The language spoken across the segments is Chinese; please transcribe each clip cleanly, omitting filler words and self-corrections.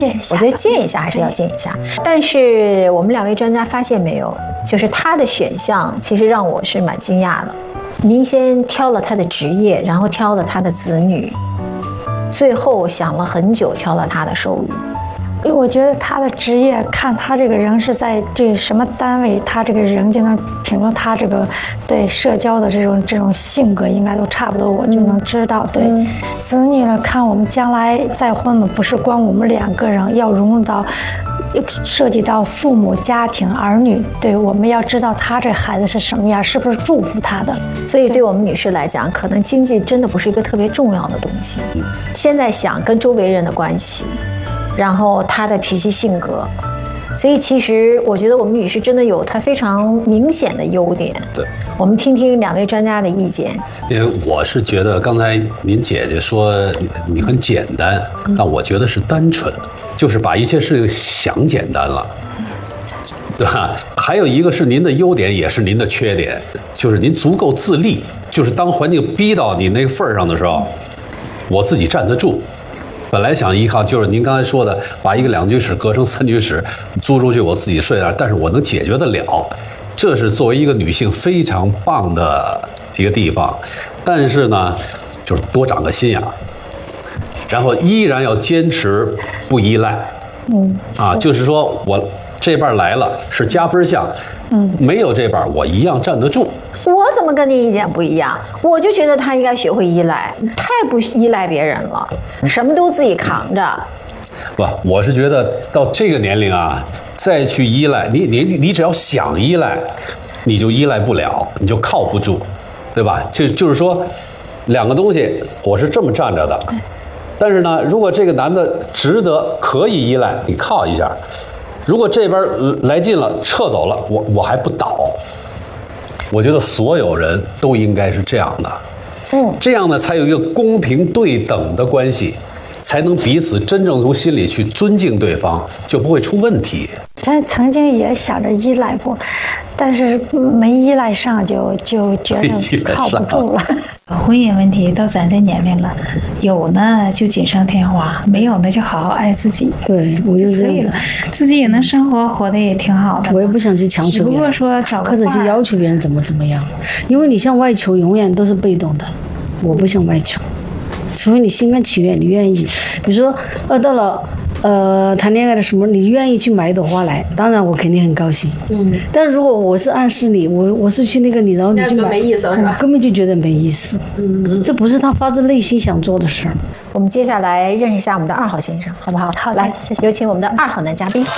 我觉得见一下还是要见一下。但是我们两位专家发现没有，就是他的选项其实让我是蛮惊讶的。您先挑了他的职业，然后挑了他的子女，最后想了很久，挑了他的收入。 因为我觉得他的职业，看他这个人是在这什么单位，他这个人就能品出他这个对社交的这种性格，应该都差不多，我就能知道。对，子女呢，看我们将来再婚嘛，不是光我们两个人，要融入到，涉及到父母、家庭、儿女，对，我们要知道他这孩子是什么样，是不是祝福他的。 所以对我们女士来讲，可能经济真的不是一个特别重要的东西。现在想跟周围人的关系。然后他的脾气性格，所以其实我觉得我们女士真的有她非常明显的优点。 对， 我们听听两位专家的意见。 因为我是觉得刚才您姐姐说你很简单，但我觉得是单纯，就是把一切事情想简单了，对吧？还有一个是您的优点，也是您的缺点，就是您足够自立，就是当环境逼到你那个份儿上的时候，我自己站得住。本来想依靠，就是您刚才说的，把一个2居室隔成3居室，租出去我自己睡那儿，但是我能解决得了，这是作为一个女性非常棒的一个地方。但是呢，就是多长个心眼儿，然后依然要坚持不依赖。就是说我这半来了是加分项，没有这半我一样站得住。 我怎么跟你意见不一样？我就觉得他应该学会依赖，太不依赖别人了，什么都自己扛着。 不，我是觉得到这个年龄啊，再去依赖你只要想依赖，你就依赖不了，你就靠不住，对吧？就是说，两个东西我是这么站着的，但是呢，如果这个男的值得可以依赖，你靠一下。如果这边来劲了，撤走了，我还不倒。我觉得所有人都应该是这样的，这样呢才有一个公平对等的关系，才能彼此真正从心里去尊敬对方，就不会出问题。 咱曾经也想着依赖过，但是没依赖上就觉得靠不住了。 婚姻问题到咱这年龄了，有呢就锦上添花，没有呢就好好爱自己。 对，我就这样的， 自己也能生活，活得也挺好的。 我也不想去强求别人， 如果说找个或者去要求别人怎么样，因为你向外求永远都是被动的，我不向外求，除非你心甘情愿，你愿意。比如说到了谈恋爱的时候，你愿意去买一朵花来，当然我肯定很高兴。但是如果我是暗示你，我是去那个你，然后你去买， 没意思了是吧？ 根本就觉得没意思。这不是他发自内心想做的事儿。 我们接下来认识一下我们的2号先生，好不好？ 好， 来， 谢谢。 有请我们的2号男嘉宾。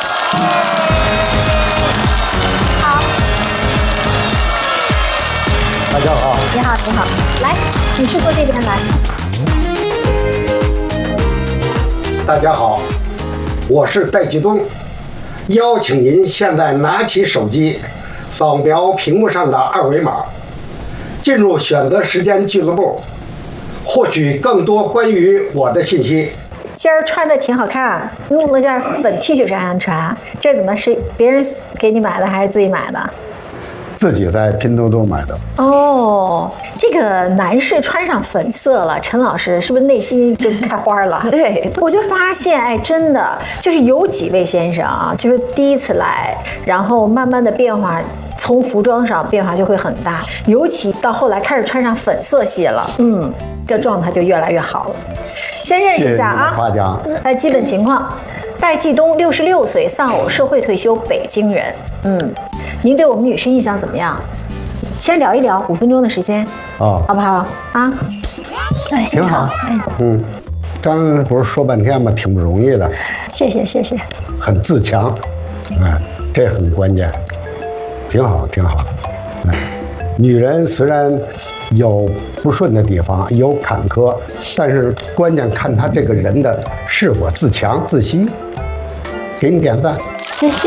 好， 大家好。 你好，你好，来，女士坐这边来。 大家好，我是戴继东，邀请您现在拿起手机，扫描屏幕上的2维码，进入选择时间俱乐部，获取更多关于我的信息。 今儿穿的挺好看，弄了件粉 T 恤衫穿，这怎么是别人给你买的还是自己买的？ 自己在拼多多买的。 哦，这个男士穿上粉色了，陈老师是不是内心就开花了？对，我就发现，哎，真的就是有几位先生啊，就是第一次来，然后慢慢的变化，从服装上变化就会很大，尤其到后来开始穿上粉色系了，这状态就越来越好了。先认识一下啊， 夸奖。 基本情况。戴继东，66岁，丧偶，社会退休，北京人。您对我们女士印象怎么样？先聊一聊，5分钟的时间，好不好啊？ 挺好。刚不是说半天吗？挺不容易的。 谢谢谢谢。 很自强，这很关键，挺好挺好。女人虽然有不顺的地方，有坎坷，但是关键看她这个人的是否自强自息。给你点赞。 谢谢。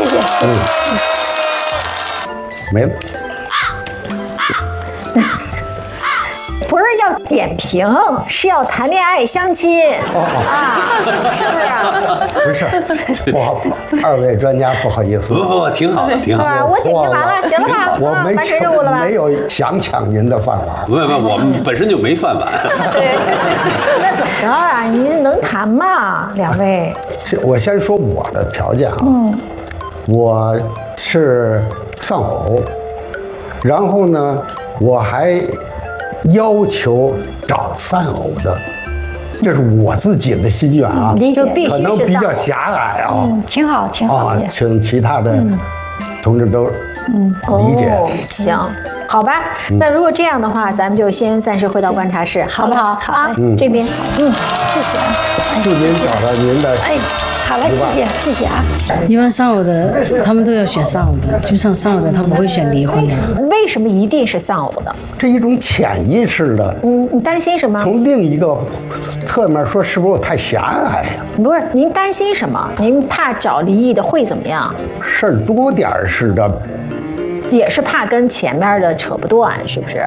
没了。 不是要点评是要谈恋爱相亲啊，是不是？ 不好，2位专家不好意思， 不，挺好的，挺好的。 我点评完了，行了吧？ 我完成任务了吧？ 没有想抢您的饭碗。 不，我们本身就没饭碗。 那怎么着啊？您能谈吗？2位？ 我先说我的条件啊，我是丧偶，然后呢，我还要求找丧偶的，这是我自己的心愿啊， 就必须是可能比较狭隘啊， 挺好，挺好的。 请其他的同志都理解。 行，好吧。那如果这样的话，咱们就先暂时回到观察室，好不好？ 好啊，这边， 谢谢。 祝您找到您的。 好嘞，谢谢啊。 一般丧偶的，他们都要选丧偶的，就像丧偶的，他不会选离婚的。 为什么一定是丧偶的？ 这一种潜意识的， 你担心什么？ 从另一个侧面说，是不是我太狭隘呀？ 不是，您担心什么？您怕找离异的会怎么样？ 事儿多点儿似的。 也是怕跟前面的扯不断，是不是？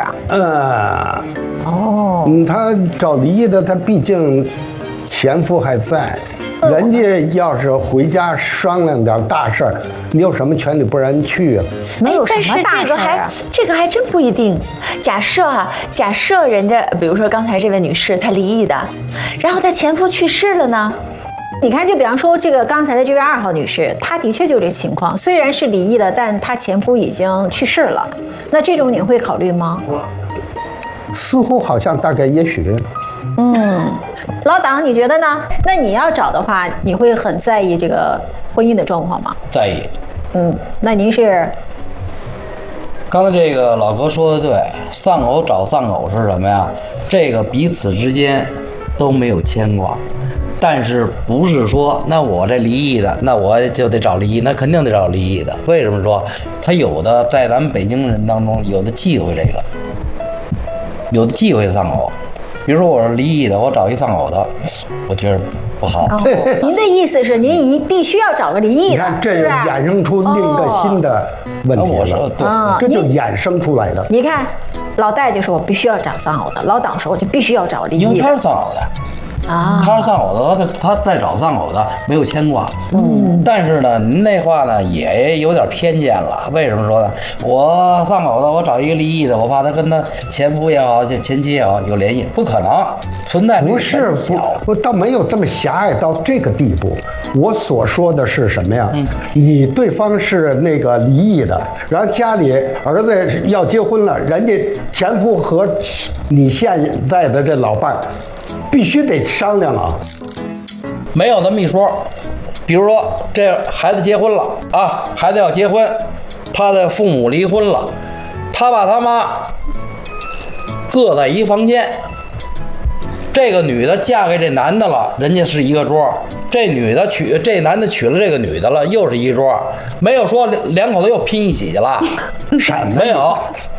他找离异的，他毕竟前夫还在。人家要是回家商量点大事儿，你有什么权利不让人去啊？ 没有什但是么大事儿啊。 这个还真不一定。假设人家，比如说刚才这位女士她离异的，然后她前夫去世了呢？ 你看，就比方说这个刚才的这位2号女士，她的确就这情况，虽然是离异了，但她前夫已经去世了。那这种你会考虑吗？ 似乎好像大概也许。 老党，你觉得呢？那你要找的话，你会很在意这个婚姻的状况吗？ 在意。 那您是？ 刚才这个老哥说的对，丧偶找丧偶是什么呀？这个彼此之间都没有牵挂，但是不是说那我这离异的，那我就得找离异，那肯定得找离异的。为什么说他有的在咱们北京人当中有的忌讳这个，有的忌讳丧偶。比如说我是离异的，我找一丧偶的，我觉得不好。 您的意思是您必须要找个离异的？ 你看，这衍生出另一个新的问题了。这就衍生出来的。 你看，老戴就说我必须要找丧偶的，老党说我就必须要找离异的。 因为他是丧偶的。他是丧偶的，他在找丧偶的，没有牵挂。但是呢，您那话呢也有点偏见了。为什么说呢？我丧偶的，我找一个离异的，我怕他跟他前夫也好，前妻也好有联系，不可能存在。 不是，不倒没有这么狭隘到这个地步。我所说的是什么呀？你对方是那个离异的，然后家里儿子要结婚了，人家前夫和你现在的这老伴必须得商量啊。 没有那么一说。比如说这孩子结婚了啊，孩子要结婚，他的父母离婚了，他爸他妈各在一房间，这个女的嫁给这男的了，人家是一个桌，这男的娶了这个女的了，又是一桌，没有说两口子又拼一起去了。没有。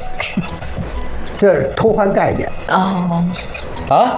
这偷换概念啊！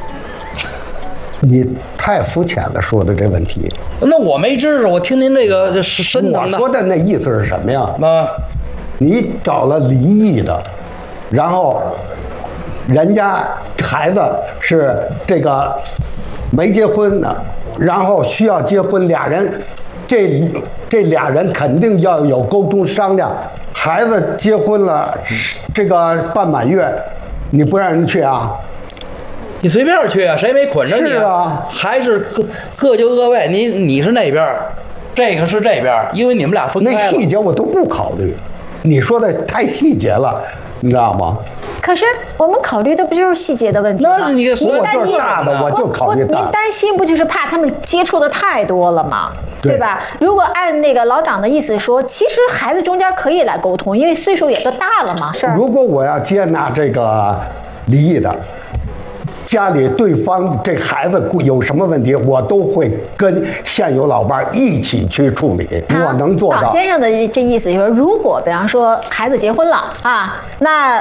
你太肤浅了，说的这问题。 那我没知识，我听您这个是深层的。 我说的那意思是什么呀？ 你找了离异的，然后人家孩子是这个没结婚的，然后需要结婚，俩人这俩人肯定要有沟通商量。孩子结婚了，这个半满月，你不让人去啊？ 你随便去啊，谁没捆着你？ 是啊， 还是各就各位。你是那边，这个是这边，因为你们俩分开了。 那细节我都不考虑，你说的太细节了，你知道吗？ 可是我们考虑的不就是细节的问题吗？ 那你我就是大的，我就考虑大的。 您担心不就是怕他们接触的太多了吗？对吧？如果按那个老党的意思说，其实孩子中间可以来沟通，因为岁数也都大了嘛。是。 如果我要接纳这个离异的，家里对方这孩子有什么问题，我都会跟现有老伴一起去处理，我能做到。 党先生的这意思就是，如果比方说孩子结婚了啊，那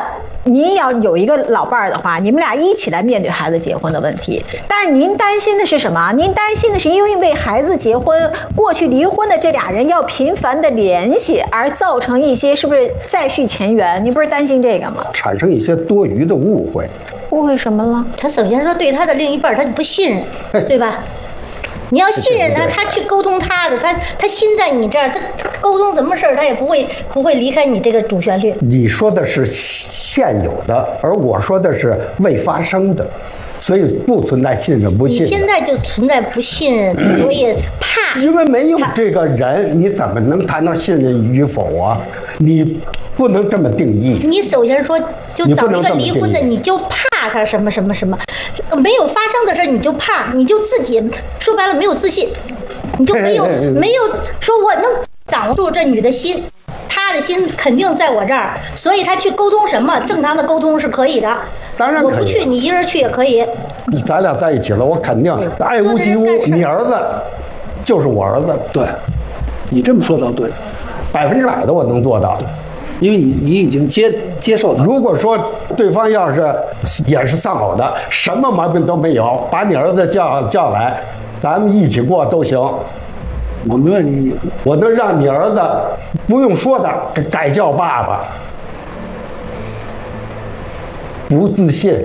您要有一个老伴儿的话，你们俩一起来面对孩子结婚的问题。但是您担心的是什么？您担心的是因为孩子结婚，过去离婚的这俩人要频繁的联系，而造成一些是不是再续前缘？你不是担心这个吗？ 产生一些多余的误会。 误会什么了？ 他首先说对他的另一半他就不信任，对吧？你要信任他，他去沟通他的，他心在你这儿，他沟通什么事儿，他也不会离开你这个主旋律。 你说的是现有的，而我说的是未发生的，所以不存在信任不信任。 你现在就存在不信任，所以怕。 因为没有这个人，你怎么能谈到信任与否啊？你不能这么定义。 你首先说，就找一个离婚的，你就怕他什么什么什么，没有发生的事你就怕，你就自己说白了没有自信，你就没有说我能掌握住这女的心，她的心肯定在我这儿，所以她去沟通什么正常的沟通是可以的。 当然可以， 我不去，你一人去也可以。 咱俩在一起了，我肯定爱屋及乌，你儿子就是我儿子。 对，你这么说倒对 ，100%的我能做到。 因为你已经接受他。 如果说对方要是也是丧偶的，什么毛病都没有，把你儿子叫来，咱们一起过都行。 我没问你， 我能让你儿子不用说的改叫爸爸。不自信，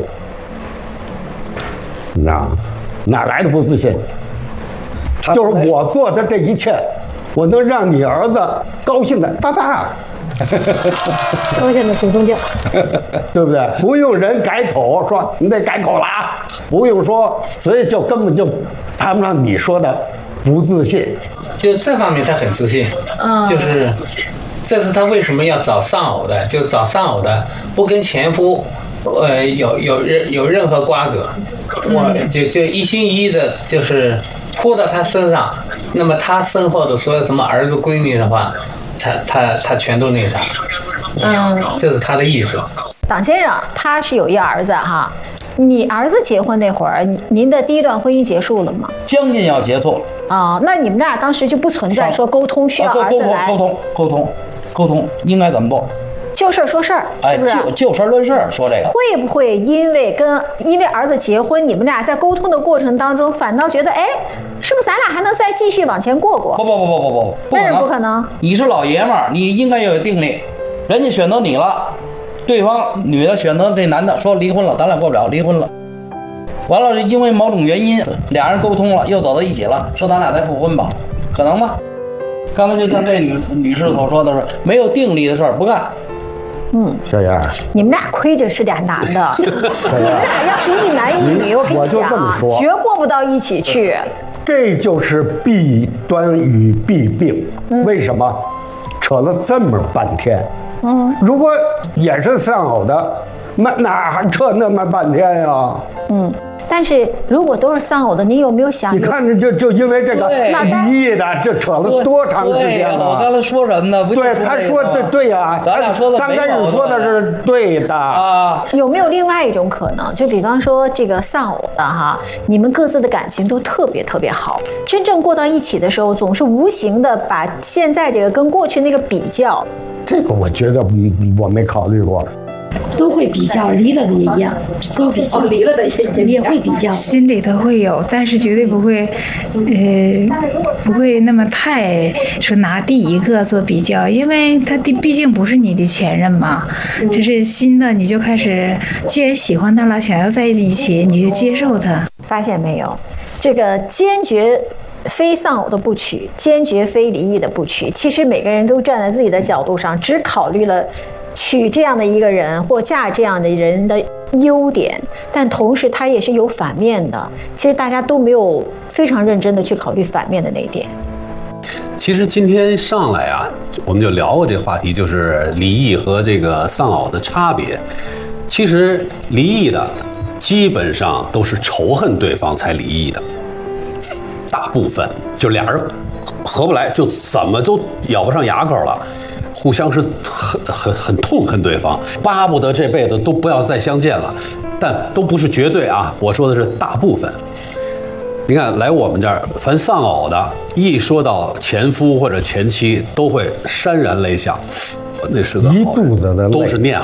哪来的不自信？就是我做的这一切，我能让你儿子高兴的，爸爸。 高兴的主动叫， 对不对？不用人改口说你得改口了啊，不用说，所以就根本就谈不上你说的不自信。 就这方面他很自信，就是这是他为什么要找丧偶的，就找丧偶的不跟前夫有任何瓜葛，我就一心一意的就是扑到他身上，那么他身后的所有什么儿子闺女的话。他全都那啥，这是他的意思。 党先生他是有一儿子哈，你儿子结婚那会儿，您的第一段婚姻结束了吗？ 将近要结束啊，那你们俩当时就不存在说沟通需要儿子来沟通，应该怎么做？ 就事儿说事儿，是不是？ 就事论事说这个。 会不会因为儿子结婚，你们俩在沟通的过程当中，反倒觉得，哎，是不是咱俩还能再继续往前过？ 不， 那是不可能。 你是老爷们儿，你应该要有定力。人家选择你了，对方女的选择这男的，说离婚了，咱俩过不了，离婚了。完了，因为某种原因，俩人沟通了，又走到一起了，说咱俩再复婚吧，可能吗？刚才就像这女士所说的是，没有定力的事儿不干。 小燕， 你们俩亏着是俩男的，你们俩要是一男一女，我跟你讲，绝过不到一起去。 这就是弊端与弊病。为什么扯了这么半天？如果也是丧偶的，哪还扯那么半天呀？ 但是如果都是丧偶的，你有没有想？ 你看着就因为这个离异的，这扯了多长时间了？ 我刚才说什么呢？ 对，他说的对呀， 咱俩说的刚开始说的是对的啊。 有没有另外一种可能？就比方说这个丧偶的哈，你们各自的感情都特别特别好，真正过到一起的时候，总是无形的把现在这个跟过去那个比较。 这个我觉得我没考虑过。 都会比较，离了的也一样，都比较， 离了的也会比较， 心里头会有，但是绝对不会，不会那么太说拿第一个做比较，因为他毕竟不是你的前任嘛，这是新的，你就开始，既然喜欢他了，想要在一起，你就接受他。 发现没有，这个坚决非丧偶的不娶，坚决非离异的不娶，其实每个人都站在自己的角度上，只考虑了娶这样的一个人或嫁这样的人的优点，但同时他也是有反面的。其实大家都没有非常认真的去考虑反面的那一点。 其实今天上来啊，我们就聊过这个话题，就是离异和这个丧偶的差别。其实离异的基本上都是仇恨对方才离异的，大部分就俩人合不来，就怎么都咬不上牙口了。互相是很痛恨对方，巴不得这辈子都不要再相见了，但都不是绝对啊。我说的是大部分。你看来我们这儿，凡丧偶的，一说到前夫或者前妻，都会潸然泪下。那是个一肚子的泪， 都是念好，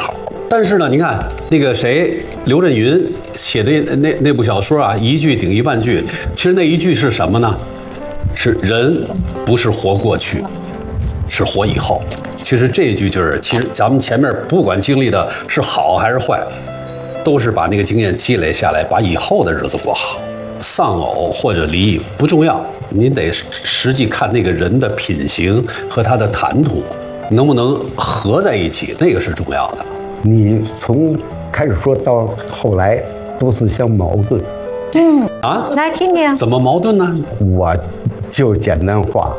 但是呢，你看那个谁，刘震云写的那部小说啊，一句顶一万句。其实那一句是什么呢？是人不是活过去，是活以后。其实这一句就是，其实咱们前面不管经历的是好还是坏，都是把那个经验积累下来，把以后的日子过好。丧偶或者离异不重要，您得实际看那个人的品行和他的谈吐能不能合在一起，那个是重要的。 你从开始说到后来都是相矛盾。 来听听。 怎么矛盾呢？ 我就简单化，